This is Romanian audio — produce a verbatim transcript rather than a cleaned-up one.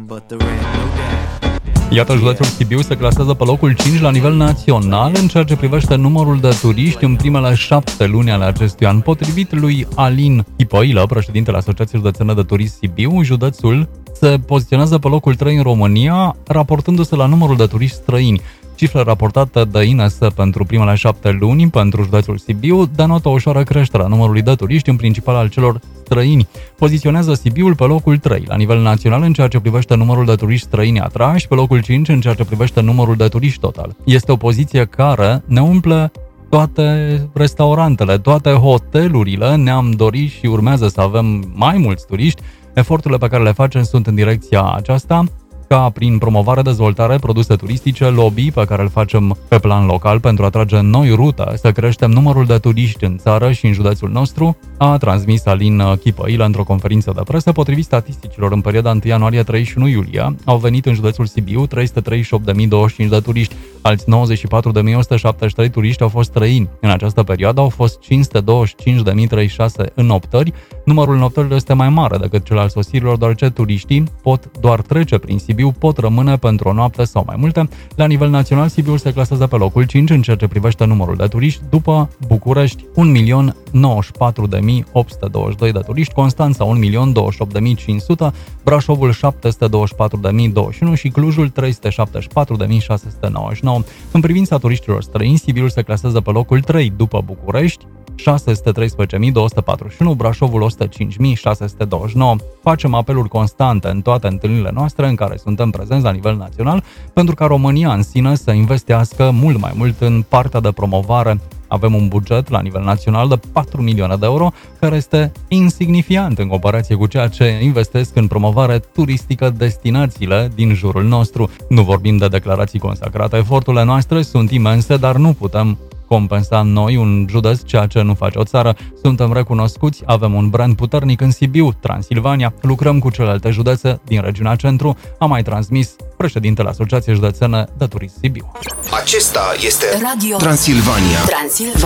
Iată, județul Sibiu se clasează pe locul cinci la nivel național în ceea ce privește numărul de turiști în primele șapte luni ale acestui an. Potrivit lui Alin Chipăilă, președintele Asociației Județene de Turism Sibiu, județul se poziționează pe locul trei în România, raportându-se la numărul de turiști străini. Cifra raportată de I N S pentru primele șapte luni pentru județul Sibiu denotă o ușoară creștere a numărului de turiști, în principal al celor străini. Poziționează Sibiul pe locul trei la nivel național în ceea ce privește numărul de turiști străini atrași, pe locul cinci în ceea ce privește numărul de turiști total. Este o poziție care ne umple toate restaurantele, toate hotelurile. Ne-am dorit și urmează să avem mai mulți turiști. Eforturile pe care le facem sunt în direcția aceasta, ca prin promovare, dezvoltare, produse turistice, lobby pe care îl facem pe plan local pentru a atrage noi rute, să creștem numărul de turiști în țară și în județul nostru, a transmis Alin Chipăilă într-o conferință de presă. Potrivit statisticilor, în perioada unu ianuarie - treizeci și unu iulie, au venit în județul Sibiu trei sute treizeci și opt de mii douăzeci și cinci de turiști, alți nouăzeci și patru de mii o sută șaptezeci și trei turiști au fost străini. În această perioadă au fost cinci sute douăzeci și cinci de mii treizeci și șase înoptări. Numărul înoptărilor este mai mare decât cel al sosirilor, deoarece turiștii pot doar trece prin Sibiu, pot rămâne pentru o noapte sau mai multe. La nivel național, Sibiul se clasează pe locul cinci în ceea ce privește numărul de turiști, după București, un milion nouăzeci și patru de mii opt sute douăzeci și doi de turiști, Constanța un milion douăzeci și opt de mii cinci sute, Brașovul șapte sute douăzeci și patru de mii douăzeci și unu și Clujul trei sute șaptezeci și patru de mii șase sute nouăzeci și nouă. În privința turiștilor străini, Sibiul se clasează pe locul trei după București, șase sute treisprezece mii două sute patruzeci și unu, Brașovul o sută cinci mii șase sute douăzeci și nouă. Facem apeluri constante în toate întâlnirile noastre în care suntem prezenți la nivel național pentru ca România în sine să investească mult mai mult în partea de promovare. Avem un buget la nivel național de patru milioane de euro, care este insignifiant în comparație cu ceea ce investesc în promovare turistică destinațiile din jurul nostru. Nu vorbim de declarații consacrate, eforturile noastre sunt imense, dar nu putem compensa noi un județ ceea ce nu face o țară. Suntem recunoscuți, avem un brand puternic în Sibiu, Transilvania, lucrăm cu celelalte județe din regiunea centru, a mai transmis președintele Asociației Județene de Turism Sibiu. Acesta este Radio Transilvania. Transilvania.